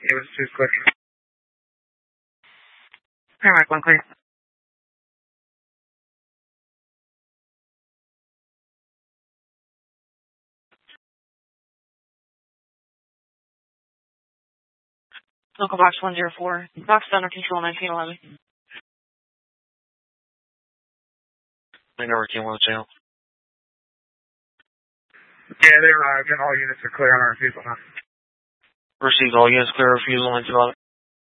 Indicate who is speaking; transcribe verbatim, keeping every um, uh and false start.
Speaker 1: It was too quick. Alright, one clear. Local box one zero four. Box under control nineteen eleven.
Speaker 2: I never came on the channel.
Speaker 1: Yeah, they arrived and all units are clear on our refusal. Huh?
Speaker 2: Received all units clear refusal nineteen eleven.